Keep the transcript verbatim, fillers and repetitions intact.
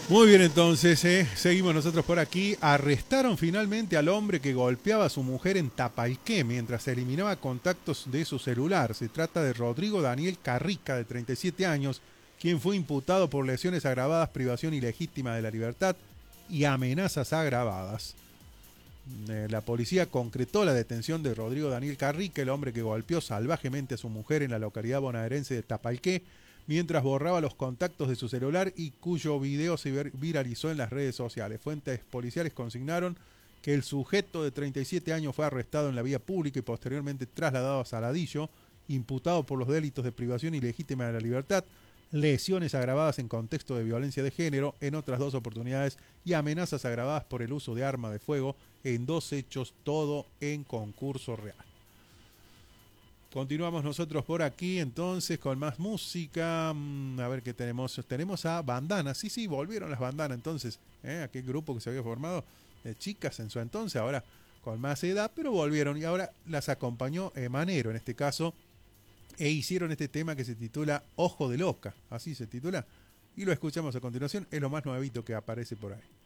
Muy bien, entonces, eh, seguimos nosotros por aquí. Arrestaron finalmente al hombre que golpeaba a su mujer en Tapalqué mientras eliminaba contactos de su celular. Se trata de Rodrigo Daniel Carrica, de treinta y siete años, quien fue imputado por lesiones agravadas, privación ilegítima de la libertad y amenazas agravadas. Eh, La policía concretó la detención de Rodrigo Daniel Carrique, el hombre que golpeó salvajemente a su mujer en la localidad bonaerense de Tapalqué, mientras borraba los contactos de su celular y cuyo video se viralizó en las redes sociales. Fuentes policiales consignaron que el sujeto de treinta y siete años fue arrestado en la vía pública y posteriormente trasladado a Saladillo, imputado por los delitos de privación ilegítima de la libertad, lesiones agravadas en contexto de violencia de género en otras dos oportunidades y amenazas agravadas por el uso de arma de fuego en dos hechos, todo en concurso real. Continuamos nosotros por aquí entonces con más música. Mm, A ver qué tenemos. Tenemos a Bandana. Sí, sí, volvieron las Bandana entonces. ¿eh? Aquel grupo que se había formado de chicas en su entonces, ahora con más edad, pero volvieron y ahora las acompañó eh, Manero en este caso e hicieron este tema que se titula Ojo de Loca. Así se titula. Y lo escuchamos a continuación. Es lo más nuevito que aparece por ahí.